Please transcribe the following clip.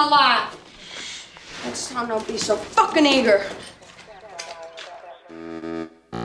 a lot. Next time, don't be so fucking eager.